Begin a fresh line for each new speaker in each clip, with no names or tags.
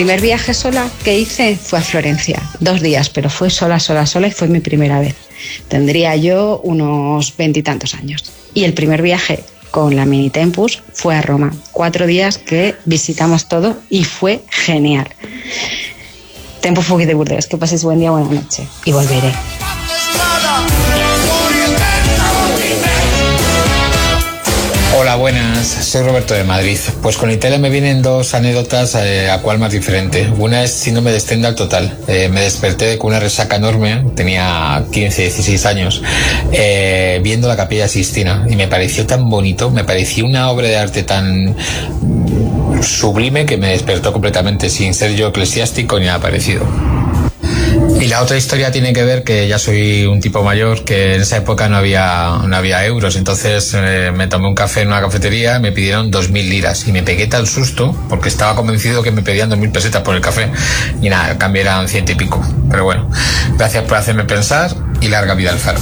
primer viaje sola que hice fue a Florencia, 2 días, pero fue sola y fue mi primera vez. Tendría yo unos 20 y tantos años. Y el primer viaje con la Mini Tempus fue a Roma, 4 días que visitamos todo y fue genial. Tempus fugit de Burdeos, que paséis buen día, buena noche y volveré.
Hola, buenas, soy Roberto de Madrid. Pues con Italia me vienen 2 anécdotas, a cuál más diferente. Una es síndrome de Stendhal total. Me desperté con una resaca enorme, tenía 15, 16 años, viendo la Capilla Sixtina, y me pareció tan bonito, me pareció una obra de arte tan sublime que me despertó completamente, sin ser yo eclesiástico ni nada parecido. Y la otra historia tiene que ver que ya soy un tipo mayor, que en esa época no había euros, entonces me tomé un café en una cafetería, me pidieron 2.000 liras y me pegué tal susto porque estaba convencido que me pedían 2.000 pesetas por el café y nada, el cambio eran 100 y pico. Pero bueno, gracias por hacerme pensar y larga vida al Faro.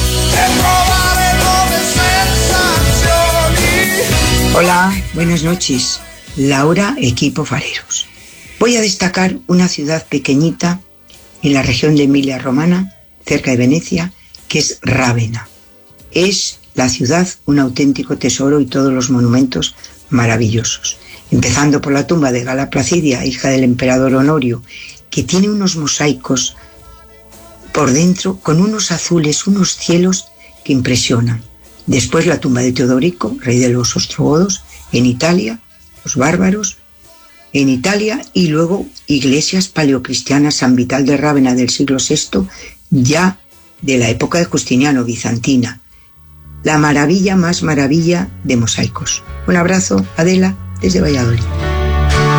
Hola, buenas noches. Laura, equipo fareros. Voy a destacar una ciudad pequeñita en la región de Emilia-Romagna, cerca de Venecia, que es Rávena. Es la ciudad un auténtico tesoro y todos los monumentos maravillosos. Empezando por la tumba de Gala Placidia, hija del emperador Honorio, que tiene unos mosaicos por dentro con unos azules, unos cielos que impresionan. Después la tumba de Teodorico, rey de los ostrogodos, en Italia, los bárbaros, en Italia, y luego iglesias paleocristianas, San Vital de Rávena del siglo VI, ya de la época de Justiniano, bizantina. La maravilla más maravilla de mosaicos. Un abrazo, Adela, desde Valladolid.